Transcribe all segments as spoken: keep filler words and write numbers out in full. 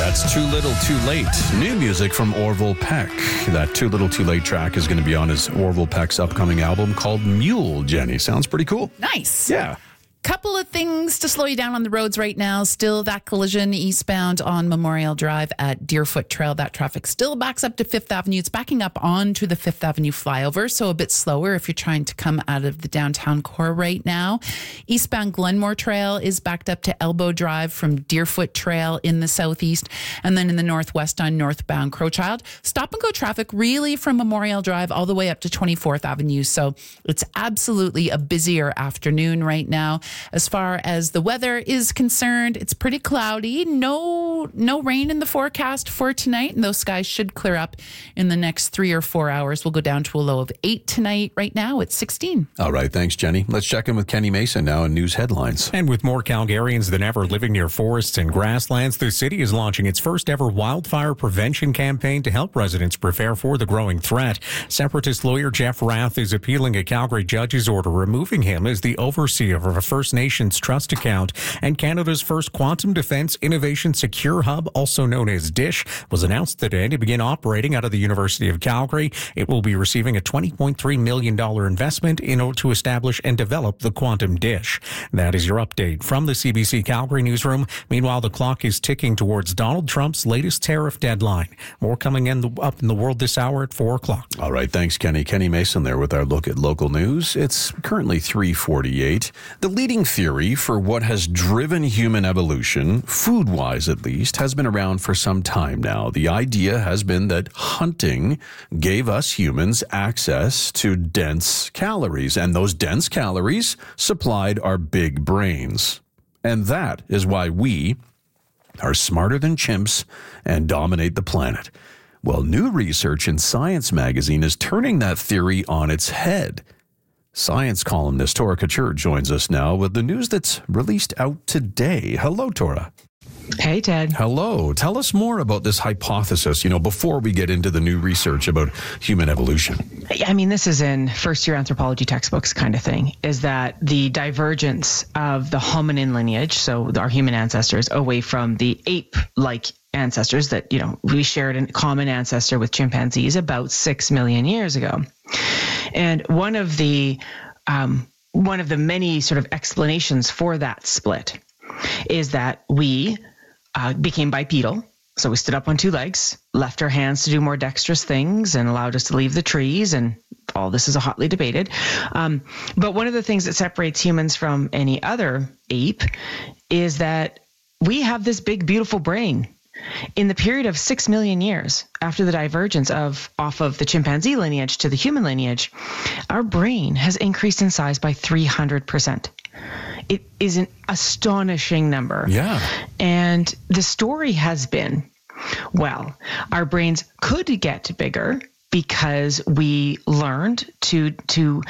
That's Too Little Too Late. New music from Orville Peck. That Too Little Too Late track is going to be on his Orville Peck's upcoming album called Mule, Jenny. Sounds pretty cool. Nice. Yeah. Couple of things to slow you down on the roads right now. Still that collision eastbound on Memorial Drive at Deerfoot Trail. That traffic still backs up to Fifth Avenue. It's backing up onto the Fifth Avenue flyover, so a bit slower if you're trying to come out of the downtown core right now. Eastbound Glenmore Trail is backed up to Elbow Drive from Deerfoot Trail in the southeast. And then in the northwest on northbound Crowchild, stop and go traffic really from Memorial Drive all the way up to twenty-fourth Avenue. So it's absolutely a busier afternoon right now. As far as the weather is concerned, it's pretty cloudy. No no rain in the forecast for tonight, and those skies should clear up in the next three or four hours. We'll go down to a low of eight tonight. Right now, it's sixteen. All right, thanks, Jenny. Let's check in with Kenny Mason now in news headlines. And with more Calgarians than ever living near forests and grasslands, the city is launching its first ever wildfire prevention campaign to help residents prepare for the growing threat. Separatist lawyer Jeff Rath is appealing a Calgary judge's order removing him as the overseer of a First Nations trust account. And Canada's first quantum defense innovation secure hub, also known as DISH, was announced today to begin operating out of the University of Calgary. It will be receiving a twenty point three million dollars investment in order to establish and develop the quantum dish. That is your update from the C B C Calgary newsroom. Meanwhile, the clock is ticking towards Donald Trump's latest tariff deadline. More coming in the, up in the world this hour at four o'clock. All right, thanks, Kenny. Kenny Mason there with our look at local news. It's currently three forty-eight. The leading theory for what has driven human evolution, food-wise at least, has been around for some time now. The idea has been that hunting gave us humans access to dense calories, and those dense calories supplied our big brains. And that is why we are smarter than chimps and dominate the planet. Well, new research in Science magazine is turning that theory on its head. Science columnist Tora Couture joins us now with the news that's released out today. Hello, Tora. Hey, Ted. Hello. Tell us more about this hypothesis, you know, before we get into the new research about human evolution. I mean, this is in first-year anthropology textbooks kind of thing, is that the divergence of the hominin lineage, so our human ancestors, away from the ape-like ancestors that, you know, we shared a common ancestor with chimpanzees about six million years ago. And one of the um, one of the many sort of explanations for that split is that we uh, became bipedal. So we stood up on two legs, left our hands to do more dexterous things, and allowed us to leave the trees. And all this is hotly debated. Um, but one of the things that separates humans from any other ape is that we have this big, beautiful brain. In the period of six million years after the divergence of off of the chimpanzee lineage to the human lineage, our brain has increased in size by three hundred percent. It is an astonishing number. Yeah. And the story has been, well, our brains could get bigger because we learned to, to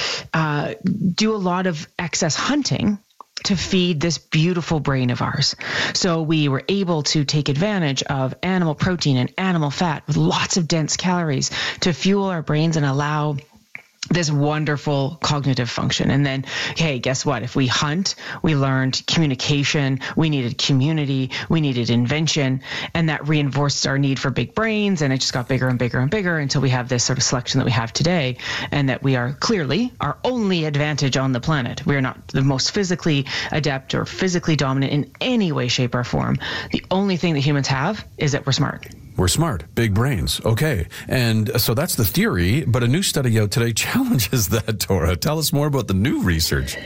uh, do a lot of excess hunting to feed this beautiful brain of ours. So we were able to take advantage of animal protein and animal fat with lots of dense calories to fuel our brains and allow this wonderful cognitive function. And then, hey, guess what? If we hunt, we learned communication, we needed community, we needed invention, and that reinforced our need for big brains. And it just got bigger and bigger and bigger until we have this sort of selection that we have today, and that we are clearly our only advantage on the planet. We are not the most physically adept or physically dominant in any way, shape, or form. The only thing that humans have is that we're smart. We're smart, big brains. Okay. And so that's the theory, but a new study out today challenges that, Tora. Tell us more about the new research.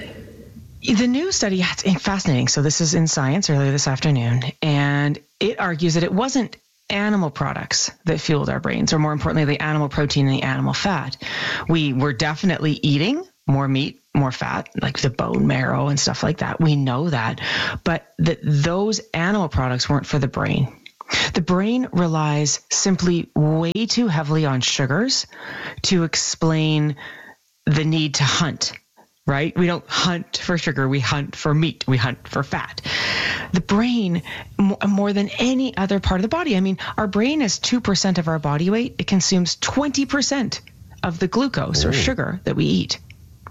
The new study, it's fascinating. So this is in Science earlier this afternoon, and it argues that it wasn't animal products that fueled our brains, or more importantly, the animal protein and the animal fat. We were definitely eating more meat, more fat, like the bone marrow and stuff like that. We know that. But that those animal products weren't for the brain. The brain relies simply way too heavily on sugars to explain the need to hunt, right? We don't hunt for sugar. We hunt for meat. We hunt for fat. The brain, more than any other part of the body, I mean, our brain is two percent of our body weight. It consumes twenty percent of the glucose or sugar that we eat.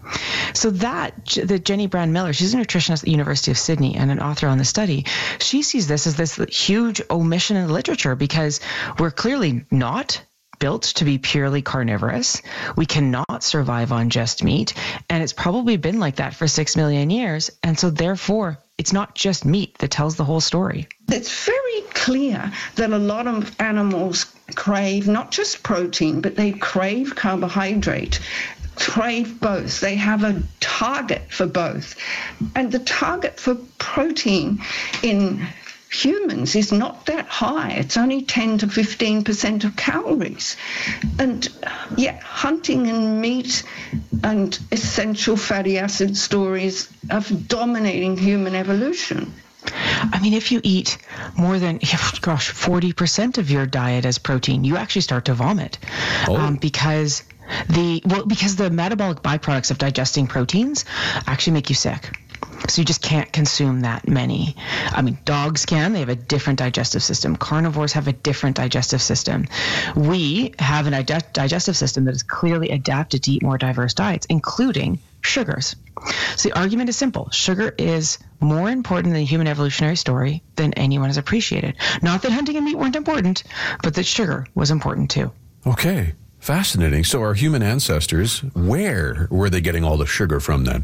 So that, the Jenny Brand Miller, she's a nutritionist at the University of Sydney and an author on the study. She sees this as this huge omission in the literature because we're clearly not built to be purely carnivorous. We cannot survive on just meat. And it's probably been like that for six million years. And so therefore, it's not just meat that tells the whole story. It's very clear that a lot of animals crave not just protein, but they crave carbohydrate, crave both. They have a target for both. And the target for protein in humans is not that high. It's only ten to fifteen percent of calories. And yet hunting and meat and essential fatty acid stories are dominating human evolution. I mean, if you eat more than, gosh, forty percent of your diet as protein, you actually start to vomit. Oh. Um, because the, well, because the metabolic byproducts of digesting proteins actually make you sick. So you just can't consume that many. I mean, dogs can. They have a different digestive system. Carnivores have a different digestive system. We have a dig- digestive system that is clearly adapted to eat more diverse diets, including sugars. So the argument is simple. Sugar is more important in the human evolutionary story than anyone has appreciated. Not that hunting and meat weren't important, but that sugar was important too. Okay, fascinating. So our human ancestors, where were they getting all the sugar from then?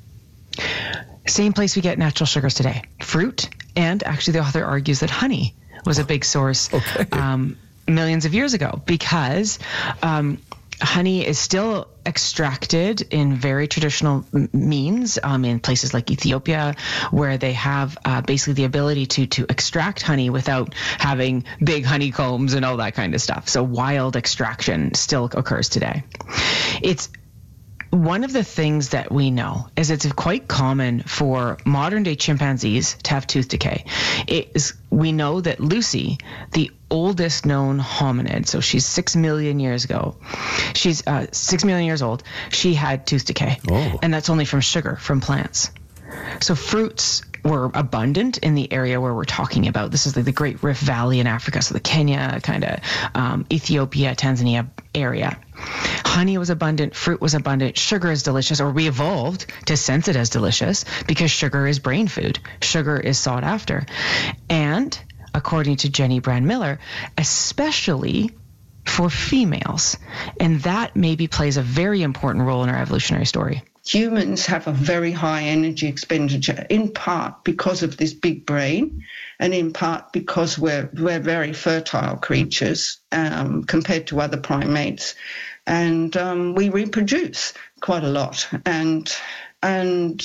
Same place we get natural sugars today, fruit, and actually the author argues that honey was a big source okay. um, millions of years ago because um, honey is still extracted in very traditional m- means um, in places like Ethiopia, where they have uh, basically the ability to to extract honey without having big honeycombs and all that kind of stuff. So wild extraction still occurs today. It's one of the things that we know is it's quite common for modern day chimpanzees to have tooth decay. It is, we know that Lucy, the oldest known hominid, so she's six million years ago, she's uh, six million years old, she had tooth decay. Oh. And that's only from sugar, from plants. So fruits were abundant in the area where we're talking about. This is like the Great Rift Valley in Africa, so the Kenya, kind of um, Ethiopia, Tanzania area. Honey was abundant, fruit was abundant, sugar is delicious, or we evolved to sense it as delicious because sugar is brain food. Sugar is sought after. And according to Jenny Brand Miller, especially for females. And that maybe plays a very important role in our evolutionary story. Humans have a very high energy expenditure, in part because of this big brain, and in part because we're we're very fertile creatures um, compared to other primates, and um, we reproduce quite a lot, and and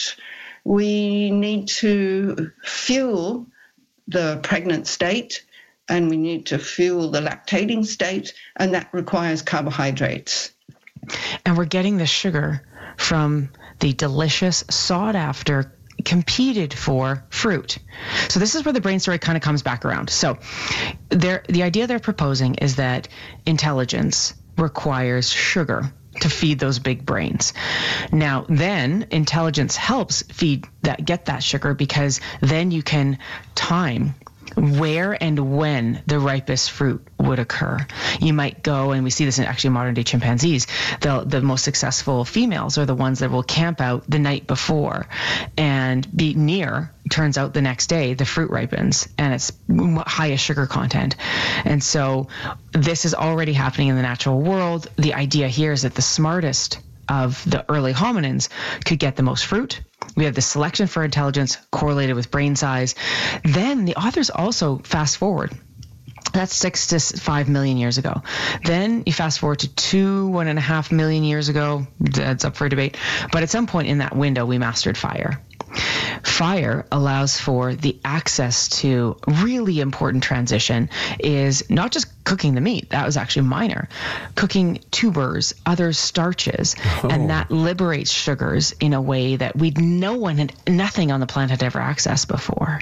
we need to fuel the pregnant state, and we need to fuel the lactating state, and that requires carbohydrates. And we're getting the sugar from the delicious, sought-after, competed for fruit. So this is where the brain story kind of comes back around. So the idea they're proposing is that intelligence requires sugar to feed those big brains. Now, then intelligence helps feed that, get that sugar, because then you can time where and when the ripest fruit would occur. You might go, and we see this in actually modern day chimpanzees, the the most successful females are the ones that will camp out the night before and be near, turns out the next day the fruit ripens and it's highest sugar content. And so this is already happening in the natural world. The idea here is that the smartest of the early hominins could get the most fruit. We have the selection for intelligence correlated with brain size. Then the authors also fast forward. That's six to five million years ago. Then you fast forward to two, one and a half million years ago. That's up for debate. But at some point in that window, we mastered fire. Fire allows for the access to really important transition is not just cooking the meat. That was actually minor. Cooking tubers, other starches, oh. and that liberates sugars in a way that we no one had, nothing on the planet had ever accessed before.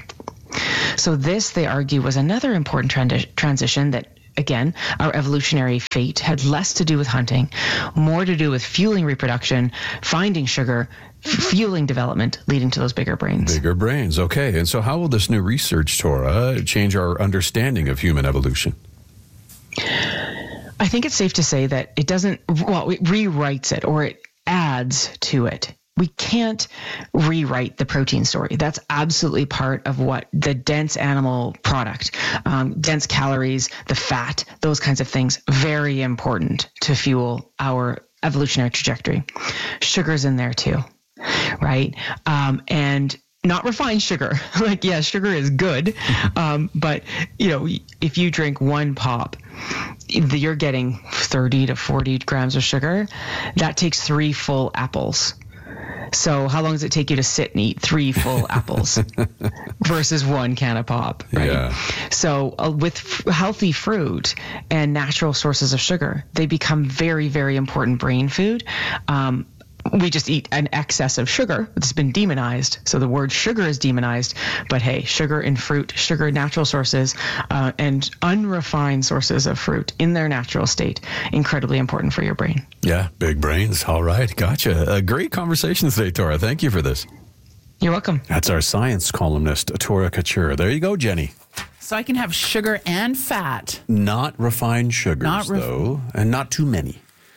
So this, they argue, was another important trans- transition that, again, our evolutionary fate had less to do with hunting, more to do with fueling reproduction, finding sugar, f- fueling development, leading to those bigger brains. Bigger brains, okay. And so how will this new research, Tora, change our understanding of human evolution? I think it's safe to say that it doesn't, well, it rewrites it, or it adds to it. We can't rewrite the protein story. That's absolutely part of what the dense animal product, um, dense calories, the fat, those kinds of things, very important to fuel our evolutionary trajectory. Sugar's in there too, right? Um, and not refined sugar. Like, yeah, sugar is good. Um, but, you know, if you drink one pop, you're getting thirty to forty grams of sugar. That takes three full apples. So how long does it take you to sit and eat three full apples versus one can of pop, right? Yeah. So uh, with f- healthy fruit and natural sources of sugar, they become very, very important brain food. Um, we just eat an excess of sugar. It's been demonized. So the word sugar is demonized. But hey, sugar in fruit, sugar in natural sources, uh, and unrefined sources of fruit in their natural state, incredibly important for your brain. Yeah, big brains. All right. Gotcha. A great conversation today, Tora. Thank you for this. You're welcome. That's our science columnist, Tora Couture. There you go, Jenny. So I can have sugar and fat. Not refined sugars, not ref- though, and not too many.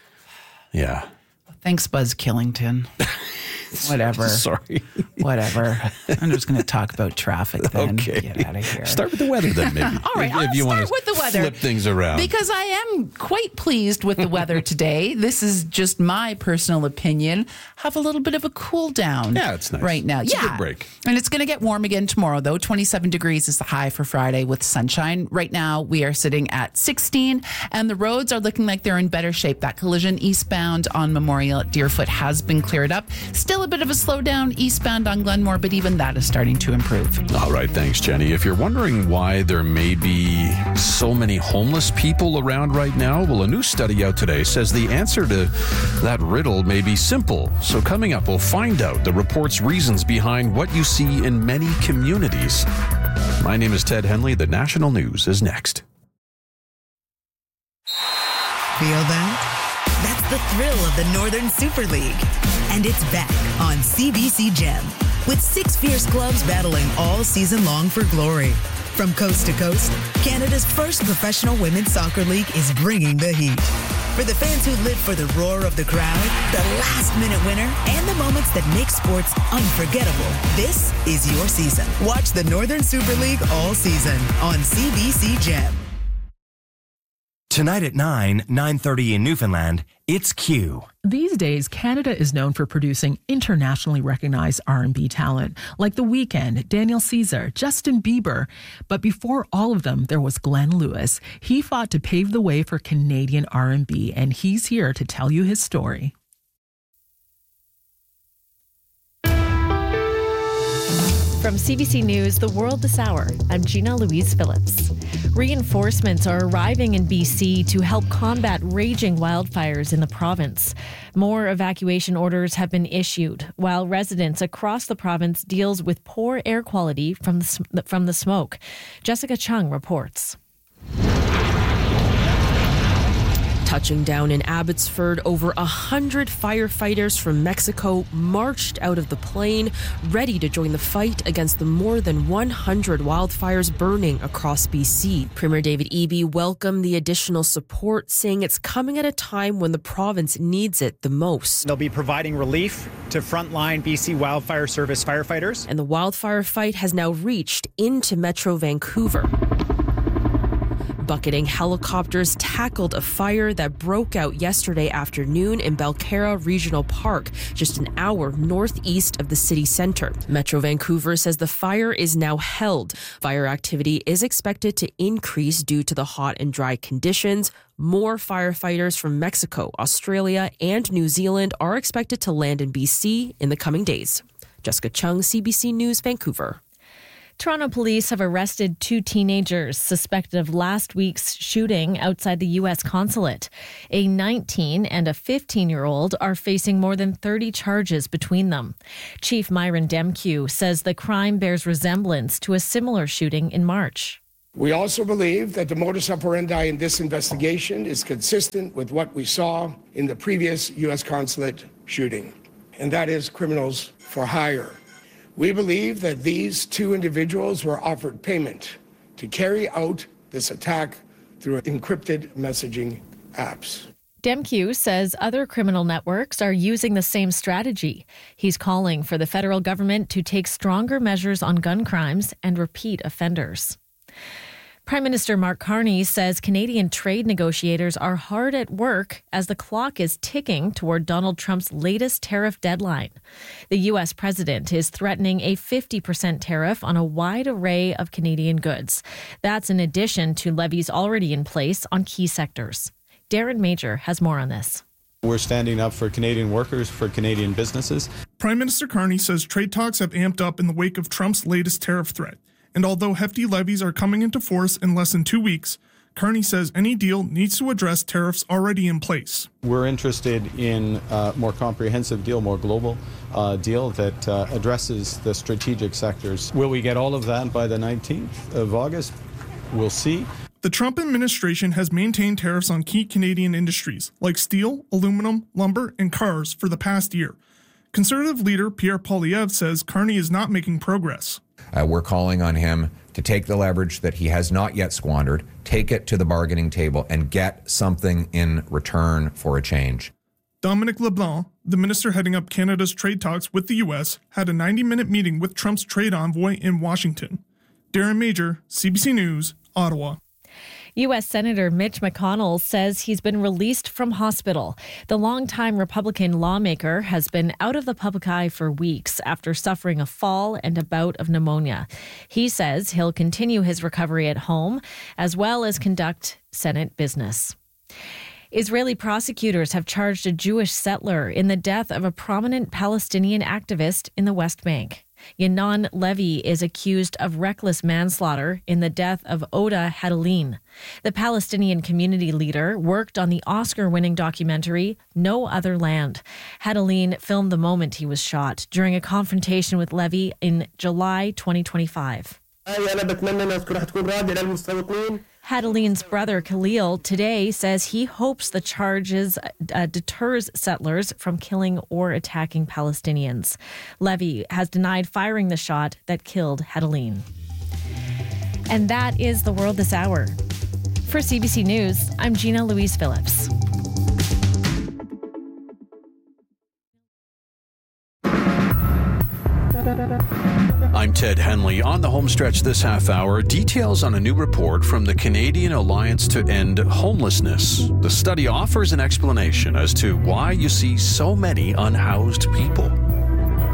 Yeah. Thanks, Buzz Killington. Whatever. Sorry. Whatever. I'm just going to talk about traffic then. Okay. Get out of here. Start with the weather then, maybe. All right, if, I'll if you start want with the weather. Flip things around. Because I am quite pleased with the weather today. This is just my personal opinion. Have a little bit of a cool down. Yeah, it's nice. Right now. It's yeah. a good break. And it's going to get warm again tomorrow, though. twenty-seven degrees is the high for Friday with sunshine. Right now, we are sitting at sixteen, and the roads are looking like they're in better shape. That collision eastbound on Memorial at Deerfoot has been cleared up. Still a bit of a slowdown eastbound on Glenmore, but even that is starting to improve. All right, thanks, Jenny. If you're wondering why there may be so many homeless people around right now, well, a new study out today says the answer to that riddle may be simple. So coming up, we'll find out the report's reasons behind what you see in many communities. My name is Ted Henley. The National News is next. Feel that? That's the thrill of the Northern Super League. And it's back on C B C Gem, with six fierce clubs battling all season long for glory. From coast to coast, Canada's first professional women's soccer league is bringing the heat. For the fans who live for the roar of the crowd, the last-minute winner, and the moments that make sports unforgettable, this is your season. Watch the Northern Super League all season on C B C Gem. Tonight at nine, nine thirty in Newfoundland, it's Q. These days, Canada is known for producing internationally recognized R and B talent, like The Weeknd, Daniel Caesar, Justin Bieber. But before all of them, there was Glenn Lewis. He fought to pave the way for Canadian R and B, and he's here to tell you his story. From C B C News, The World This Hour, I'm Gina Louise Phillips. Reinforcements are arriving in B C to help combat raging wildfires in the province. More evacuation orders have been issued, while residents across the province deals with poor air quality from the, from the smoke. Jessica Chung reports. Touching down in Abbotsford, over a hundred firefighters from Mexico marched out of the plane, ready to join the fight against the more than one hundred wildfires burning across B C. Premier David Eby welcomed the additional support, saying it's coming at a time when the province needs it the most. They'll be providing relief to frontline B C Wildfire Service firefighters. And the wildfire fight has now reached into Metro Vancouver. Bucketing helicopters tackled a fire that broke out yesterday afternoon in Belcarra Regional Park, just an hour northeast of the city centre. Metro Vancouver says the fire is now held. Fire activity is expected to increase due to the hot and dry conditions. More firefighters from Mexico, Australia, and New Zealand are expected to land in B C in the coming days. Jessica Chung, C B C News, Vancouver. Toronto police have arrested two teenagers suspected of last week's shooting outside the U S consulate. A nineteen and a fifteen-year-old are facing more than thirty charges between them. Chief Myron Demkew says the crime bears resemblance to a similar shooting in March. We also believe that the modus operandi in this investigation is consistent with what we saw in the previous U S consulate shooting, and that is criminals for hire. We believe that these two individuals were offered payment to carry out this attack through encrypted messaging apps. Demkew says other criminal networks are using the same strategy. He's calling for the federal government to take stronger measures on gun crimes and repeat offenders. Prime Minister Mark Carney says Canadian trade negotiators are hard at work as the clock is ticking toward Donald Trump's latest tariff deadline. The U S president is threatening a fifty percent tariff on a wide array of Canadian goods. That's in addition to levies already in place on key sectors. Darren Major has more on this. We're standing up for Canadian workers, for Canadian businesses. Prime Minister Carney says trade talks have amped up in the wake of Trump's latest tariff threat. And although hefty levies are coming into force in less than two weeks, Carney says any deal needs to address tariffs already in place. We're interested in a more comprehensive deal, more global uh, deal that uh, addresses the strategic sectors. Will we get all of that by the nineteenth of August? We'll see. The Trump administration has maintained tariffs on key Canadian industries like steel, aluminum, lumber, and cars for the past year. Conservative leader Pierre Poilievre says Carney is not making progress. Uh, we're calling on him to take the leverage that he has not yet squandered, take it to the bargaining table, and get something in return for a change. Dominic LeBlanc, the minister heading up Canada's trade talks with the U S, had a ninety-minute meeting with Trump's trade envoy in Washington. Darren Major, C B C News, Ottawa. U S Senator Mitch McConnell says he's been released from hospital. The longtime Republican lawmaker has been out of the public eye for weeks after suffering a fall and a bout of pneumonia. He says he'll continue his recovery at home as well as conduct Senate business. Israeli prosecutors have charged a Jewish settler in the death of a prominent Palestinian activist in the West Bank. Yanon Levy is accused of reckless manslaughter in the death of Oda Hadalin. The Palestinian community leader worked on the Oscar-winning documentary No Other Land. Hadalin filmed the moment he was shot during a confrontation with Levy in July twenty twenty-five. Hadalin's brother Khalil today says he hopes the charges uh, deters settlers from killing or attacking Palestinians. Levy has denied firing the shot that killed Hadalin. And that is the world this hour. For C B C News, I'm Gina Louise Phillips. I'm Ted Henley. On the home stretch this half hour, details on a new report from the Canadian Alliance to End Homelessness. The study offers an explanation as to why you see so many unhoused people.